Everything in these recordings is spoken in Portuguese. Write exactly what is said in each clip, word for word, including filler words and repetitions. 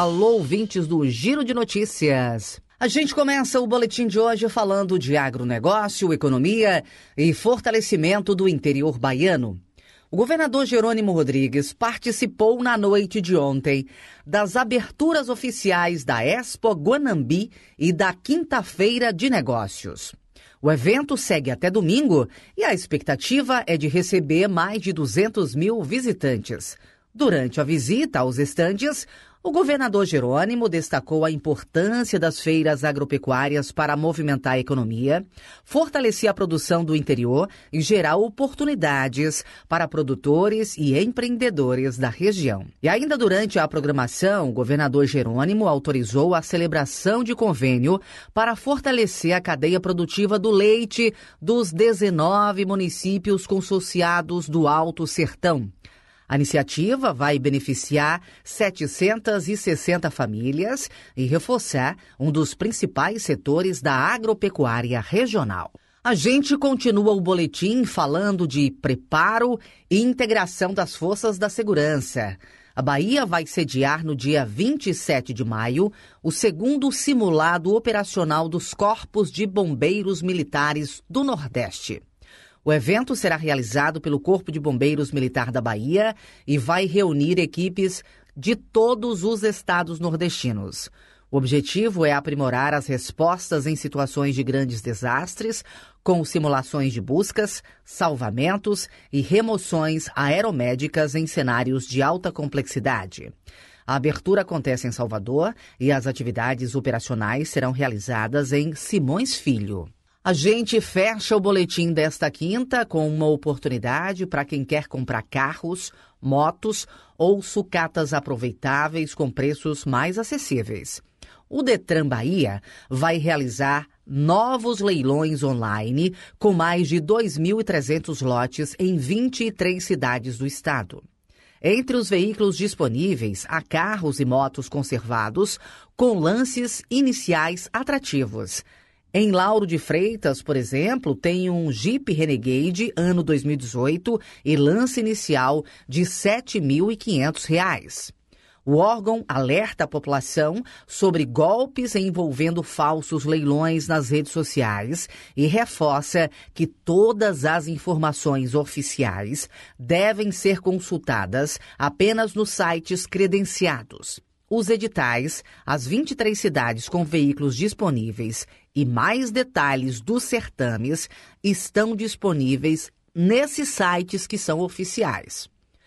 Alô, ouvintes do Giro de Notícias. A gente começa o boletim de hoje falando de agronegócio, economia e fortalecimento do interior baiano. O governador Jerônimo Rodrigues participou na noite de ontem das aberturas oficiais da Expo Guanambi e da Quinta-feira de Negócios. O evento segue até domingo e a expectativa é de receber mais de duzentos mil visitantes. Durante a visita aos estandes, o governador Jerônimo destacou a importância das feiras agropecuárias para movimentar a economia, fortalecer a produção do interior e gerar oportunidades para produtores e empreendedores da região. E ainda durante a programação, o governador Jerônimo autorizou a celebração de convênio para fortalecer a cadeia produtiva do leite dos dezenove municípios consorciados do Alto Sertão. A iniciativa vai beneficiar setecentas e sessenta famílias e reforçar um dos principais setores da agropecuária regional. A gente continua o boletim falando de preparo e integração das forças da segurança. A Bahia vai sediar no dia vinte e sete de maio o segundo simulado operacional dos Corpos de Bombeiros Militares do Nordeste. O evento será realizado pelo Corpo de Bombeiros Militar da Bahia e vai reunir equipes de todos os estados nordestinos. O objetivo é aprimorar as respostas em situações de grandes desastres, com simulações de buscas, salvamentos e remoções aeromédicas em cenários de alta complexidade. A abertura acontece em Salvador e as atividades operacionais serão realizadas em Simões Filho. A gente fecha o boletim desta quinta com uma oportunidade para quem quer comprar carros, motos ou sucatas aproveitáveis com preços mais acessíveis. O Detran Bahia vai realizar novos leilões online com mais de dois mil e trezentos lotes em vinte e três cidades do estado. Entre os veículos disponíveis, há carros e motos conservados com lances iniciais atrativos. Em Lauro de Freitas, por exemplo, tem um Jeep Renegade ano dois mil e dezoito e lance inicial de sete mil e quinhentos reais. O órgão alerta a população sobre golpes envolvendo falsos leilões nas redes sociais e reforça que todas as informações oficiais devem ser consultadas apenas nos sites credenciados. Os editais, as vinte e três cidades com veículos disponíveis e mais detalhes dos certames estão disponíveis nesses sites que são oficiais.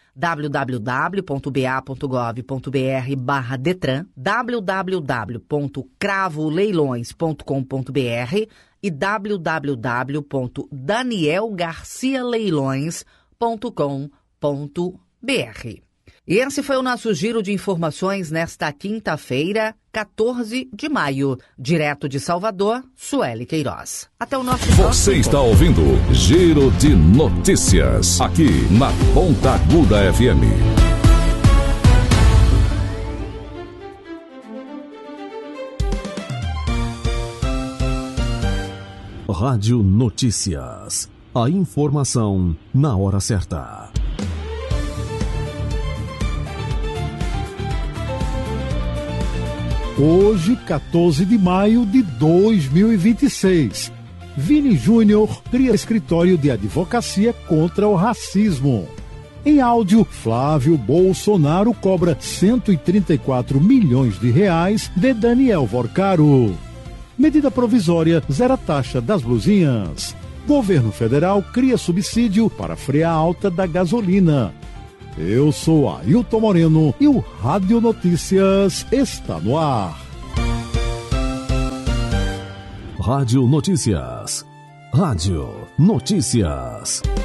w w w ponto b a ponto gov ponto b r barra Detran, w w w ponto cravo leilões ponto com ponto b r e w w w ponto daniel garcia leilões ponto com ponto b r. E esse foi o nosso giro de informações nesta quinta-feira, quatorze de maio. Direto de Salvador, Sueli Queiroz. Até o nosso próximo. Você está ouvindo Giro de Notícias, aqui na Ponta Aguda F M. Rádio Notícias. A informação na hora certa. Hoje, quatorze de maio de dois mil e vinte e seis, Vini Júnior cria escritório de advocacia contra o racismo. Em áudio, Flávio Bolsonaro cobra cento e trinta e quatro milhões de reais de Daniel Vorcaro. Medida provisória zera taxa das blusinhas. Governo federal cria subsídio para frear a alta da gasolina. Eu sou Ailton Moreno e o Rádio Notícias está no ar. Rádio Notícias. Rádio Notícias.